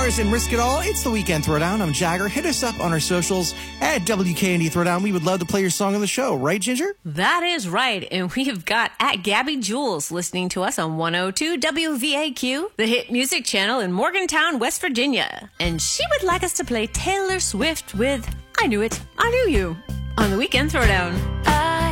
Mars and Risk It All. It's the Weekend Throwdown. I'm Jagger. Hit us up on our socials at WKND Throwdown. We would love to play your song on the show. Right, Ginger? That is right. And we've got at Gabby Jules listening to us on 102 WVAQ, the hit music channel in Morgantown, West Virginia. And she would like us to play Taylor Swift with I Knew It, I Knew You on the Weekend Throwdown.